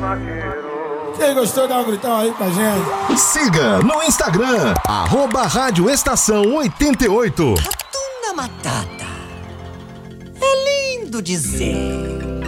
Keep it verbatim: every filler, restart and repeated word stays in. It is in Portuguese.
Quem gostou, dá um gritão aí pra gente. Siga no Instagram, arroba Rádio Estação oitenta e oito. Ratunda Matata. É lindo dizer.